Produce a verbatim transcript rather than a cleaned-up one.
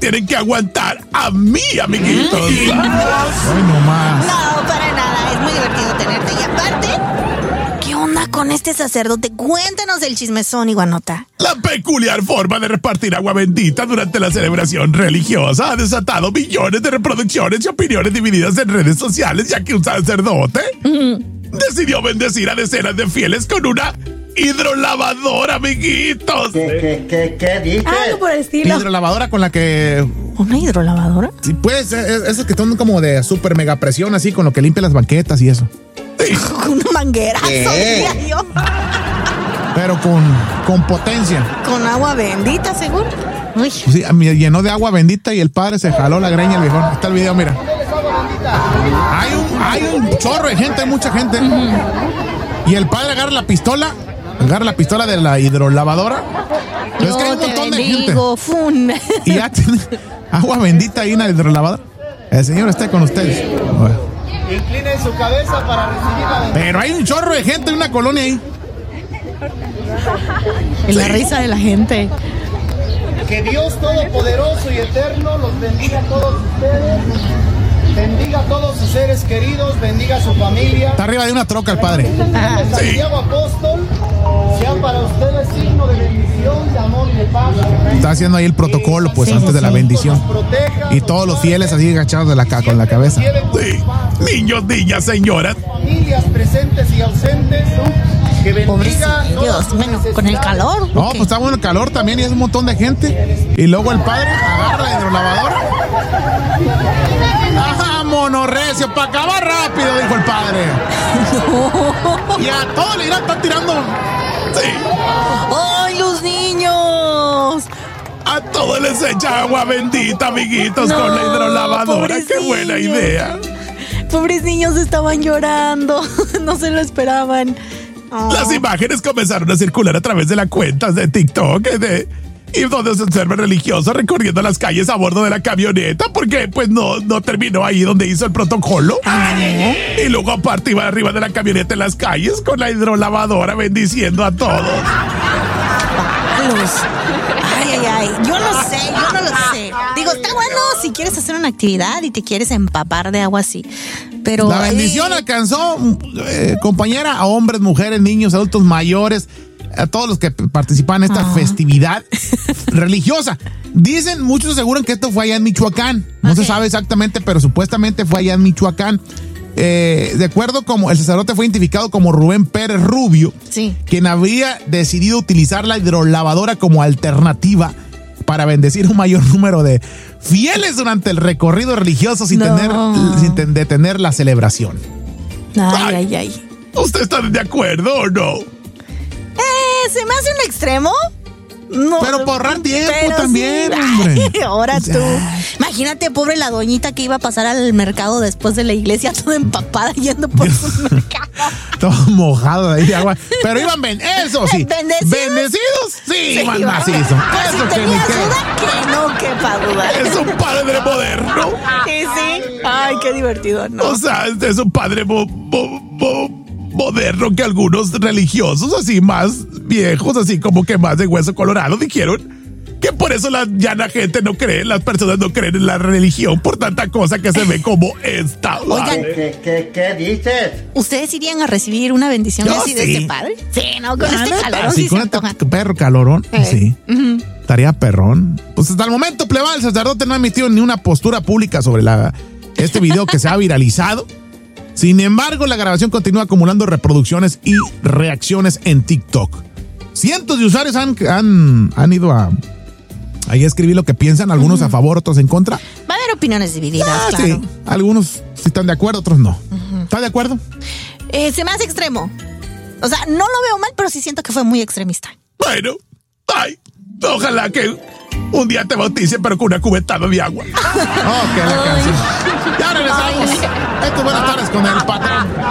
tienen que aguantar a mí, amiguitos. Ay, no más. No, para nada. Es muy divertido tenerte. Y aparte, ¿qué onda con este sacerdote? Cuéntanos el chismezón, Iguanota. La peculiar forma de repartir agua bendita durante la celebración religiosa ha desatado millones de reproducciones y opiniones divididas en redes sociales, ya que un sacerdote mm. decidió bendecir a decenas de fieles con una hidrolavadora, amiguitos. ¿Qué, qué, qué, qué dices? Algo por el estilo. Hidrolavadora con la que... ¿Una hidrolavadora? Sí, pues, esas que son como de super mega presión, así, con lo que limpia las banquetas y eso. Sí. Una manguera, diría yo. Pero con, con potencia. Con agua bendita, seguro. Uy. Sí, me llenó de agua bendita y el padre se jaló la greña el viejón. Está el video, mira. Hay un, hay un chorro de gente, hay mucha gente. Uh-huh. Y el padre agarra la pistola, agarra la pistola de la hidrolavadora. Yo es que hay un montón de gente. Fun. Y ya tiene agua bendita ahí en la hidrolavadora. El Señor está con ustedes. Bueno. Inclinen su cabeza para recibir la bendición. Pero hay un chorro de gente en una colonia ahí. En la risa de la gente. Que Dios Todopoderoso y Eterno los bendiga a todos ustedes. Bendiga a todos sus seres queridos, bendiga a su familia. Está arriba de una troca el padre. Ah, Santiago Apóstol sea para ustedes signo de bendición, de amor y de paz. Está haciendo ahí el protocolo, pues, sí, antes de la bendición. Y todos los fieles así agachados de la ca- con la cabeza. Sí. Niños, niñas, señoras. Familias presentes y ausentes. Que bendiga. Dios, bueno, con el calor. No, pues está bueno el calor también y es un montón de gente. Y luego el padre agarra la hidrolavadora. ¡Ajá, monorrecio! ¡Para acabar rápido! Dijo el padre. No. Y a todos le irán estar tirando. Sí. ¡Ay, los niños! A todos les echa agua bendita, amiguitos, no, con la hidrolavadora. ¡Qué buena idea! Pobres niños estaban llorando. No se lo esperaban. Oh. Las imágenes comenzaron a circular a través de las cuentas de TikTok de, y donde se observa el religioso recorriendo las calles a bordo de la camioneta porque pues no, no terminó ahí donde hizo el protocolo. ¿Eh? Y luego aparte iba arriba de la camioneta en las calles con la hidrolavadora bendiciendo a todos. Palos. Ay, ay, ay. Yo no sé, yo no lo sé. Digo, está bueno si quieres hacer una actividad y te quieres empapar de agua así. Pero la bendición eh, alcanzó, eh, compañera, a hombres, mujeres, niños, adultos mayores, a todos los que participan en esta ah. festividad religiosa. Dicen, muchos aseguran que esto fue allá en Michoacán. No okay. se sabe exactamente, pero supuestamente fue allá en Michoacán. Eh, de acuerdo como el sacerdote fue identificado como Rubén Pérez Rubio, sí. quien había decidido utilizar la hidrolavadora como alternativa para bendecir un mayor número de fieles durante el recorrido religioso sin, no. tener, sin ten, detener la celebración. Ay, ay, ay. ¿Usted está de acuerdo o no? Eh, ¿se me hace un extremo? No, pero por ahorrar tiempo también, sí. hombre. Ay, ahora tú. Imagínate, pobre la doñita que iba a pasar al mercado después de la iglesia, toda empapada yendo por su mercado. Todo mojado de ahí de agua. Pero iban ben eso sí. ¿Bendecidos? ¿Bendecidos? Sí, sí iban macizo. Pero eso si que tenías ni duda, que no quepa duda. Es un padre moderno. Sí, sí. Ay, qué divertido, ¿no? O sea, es un padre mo, mo, mo, moderno que algunos religiosos así más viejos, así como que más de hueso colorado, dijeron que por eso la llana gente no cree, las personas no creen en la religión por tanta cosa que se ve como esta. Oigan, ¿qué, qué, qué dices? ¿Ustedes irían a recibir una bendición Yo así sí. de este padre? Sí, no, con ah, este neta, calorón sí, sí con se este antoja. perro calorón, Eh. sí. Uh-huh. Estaría perrón. Pues hasta el momento, plebal, el sacerdote no ha emitido ni una postura pública sobre la, este video que se ha viralizado. Sin embargo, la grabación continúa acumulando reproducciones y reacciones en TikTok. Cientos de usuarios han, han, han ido a, a escribir lo que piensan, algunos uh-huh. a favor, otros en contra. Va a haber opiniones divididas, ah, claro. Sí, algunos sí están de acuerdo, otros no. Uh-huh. ¿Está de acuerdo? Eh, se me hace extremo. O sea, no lo veo mal, pero sí siento que fue muy extremista. Bueno, ay, ojalá que un día te bauticen, pero con una cubetada de agua. Oh, que la canción. Ya regresamos. Esto, buenas tardes con el patrón.